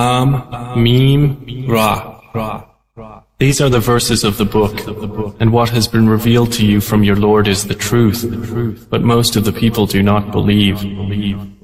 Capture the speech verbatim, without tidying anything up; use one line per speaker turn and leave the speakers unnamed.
Am, Mim, Ra. These are the verses of the book, and what has been revealed to you from your Lord is the truth, but most of the people do not believe.